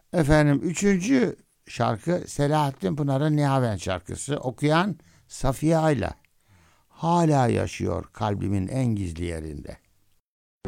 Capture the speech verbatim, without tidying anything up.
Efendim üçüncü şarkı Selahattin Pınar'ın Nihaven şarkısı. Okuyan Safiye Ayla. Hala yaşıyor kalbimin en gizli yerinde.